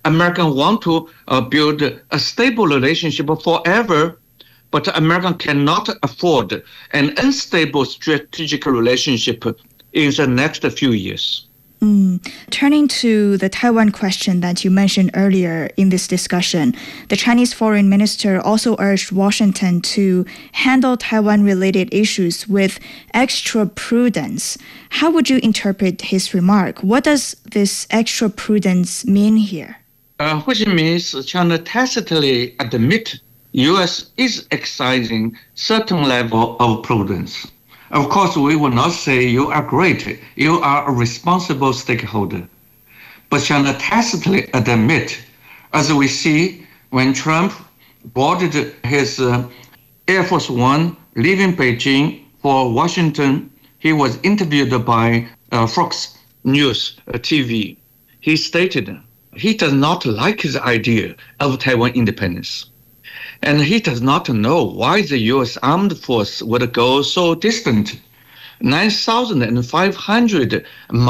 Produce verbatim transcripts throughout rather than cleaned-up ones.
Americans want to uh, build a stable relationship forever, but America cannot afford an unstable strategic relationship in the next few years. Mm. Turning to the Taiwan question that you mentioned earlier in this discussion, the Chinese foreign minister also urged Washington to handle Taiwan-related issues with extra prudence. How would you interpret his remark? What does this extra prudence mean here? Uh, which means China tacitly admit U S is exercising certain level of prudence. Of course, we will not say you are great, you are a responsible stakeholder. But China tacitly admit, as we see when Trump boarded his uh, Air Force One leaving Beijing for Washington, he was interviewed by uh, Fox News uh, T V. He stated he does not like the idea of Taiwan independence. And he does not know why the U S armed force would go so distant, nine thousand five hundred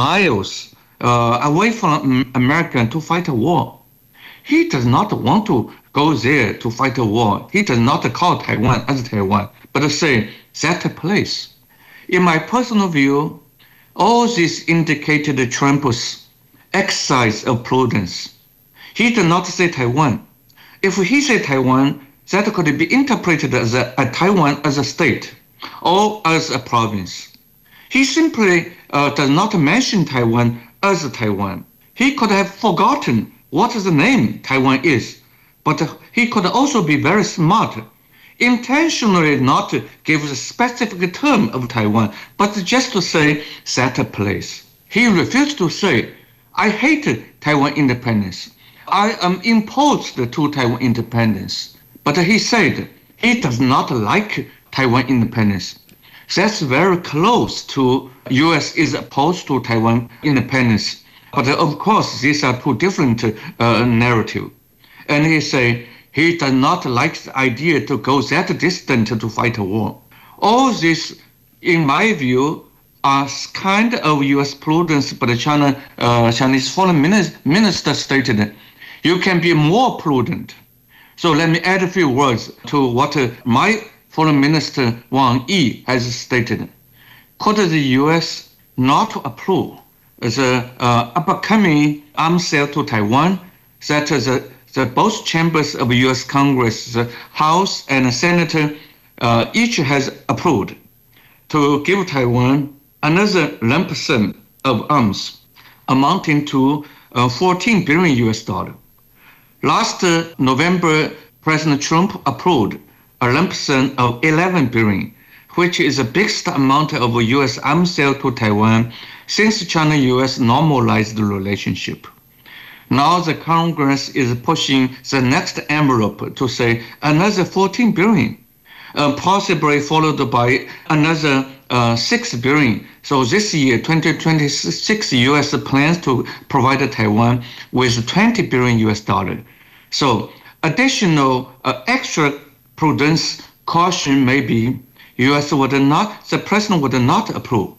miles uh, away from America to fight a war. He does not want to go there to fight a war. He does not call Taiwan as Taiwan, but say that place. In my personal view, all this indicated Trump's exercise of prudence. He did not say Taiwan. If he said Taiwan, that could be interpreted as a, a Taiwan as a state or as a province. He simply uh, does not mention Taiwan as a Taiwan. He could have forgotten what the name Taiwan is, but he could also be very smart, intentionally not to give the specific term of Taiwan, but just to say that place. He refused to say, I hate Taiwan independence. I am opposed to Taiwan independence. But he said he does not like Taiwan independence. That's very close to U S is opposed to Taiwan independence. But of course, these are two different uh, narratives. And he said he does not like the idea to go that distant to fight a war. All this, in my view, are kind of U S prudence, but the China, uh, Chinese foreign minister stated you can be more prudent. So let me add a few words to what uh, my foreign minister Wang Yi has stated. Could the U S not approve the uh, upcoming arms sale to Taiwan that the, the both chambers of U S Congress, the House and the Senate, uh, each has approved to give Taiwan another lump sum of arms amounting to uh, fourteen billion U S dollars. Last uh, November, President Trump approved a lump sum of eleven billion, which is the biggest amount of U S arms sale to Taiwan since China-U S normalized the relationship. Now the Congress is pushing the next envelope to say another fourteen billion, uh, possibly followed by another uh, six billion. So this year, twenty twenty-six, U S plans to provide Taiwan with twenty billion U S dollars. So additional uh, extra prudence caution may be U S would not, the president would not approve,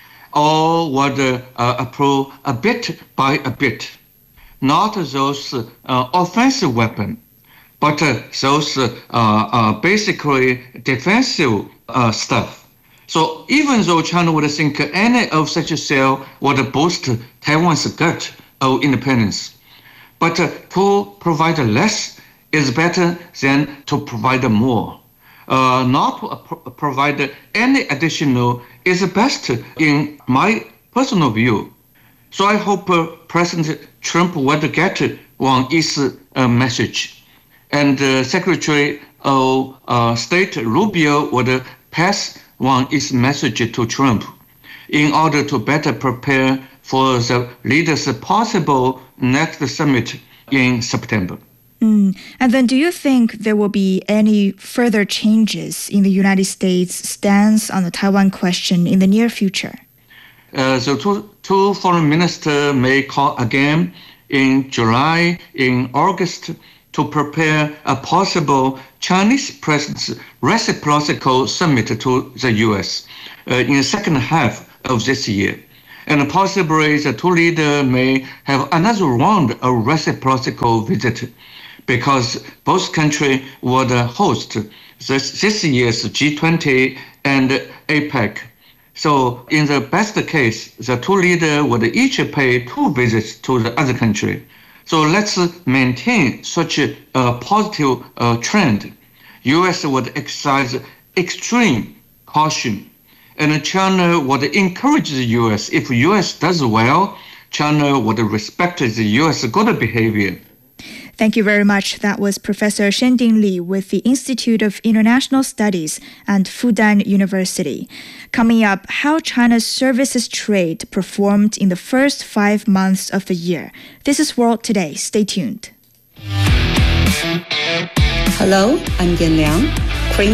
or would uh, approve a bit by a bit. Not those uh, offensive weapons, but uh, those uh, uh, basically defensive uh, stuff. So even though China would think any of such a sale would boost Taiwan's gut of independence, but uh, to provide less is better than to provide more. Uh, not to uh, provide any additional is best in my personal view. So I hope uh, President Trump would get Wang Yi's uh, message, and uh, Secretary of uh, State Rubio would pass Wang Yi's message to Trump in order to better prepare for the leaders' possible next summit in September. Mm. And then do you think there will be any further changes in the United States' stance on the Taiwan question in the near future? Uh, the two, two foreign ministers may call again in July, in August, to prepare a possible Chinese president's reciprocal summit to the U S uh, in the second half of this year. And possibly the two leaders may have another round of reciprocal visit because both countries would host this, this year's G twenty and APEC. So in the best case, the two leaders would each pay two visits to the other country. So let's maintain such a, a positive uh, trend. U S would exercise extreme caution, and China would encourage the U S. If U S does well, China would respect the U S good behavior. Thank you very much. That was Professor Shending Li with the Institute of International Studies and Fudan University. Coming up, how China's services trade performed in the first five months of the year. This is World Today. Stay tuned. Hello, I'm Yan Liang.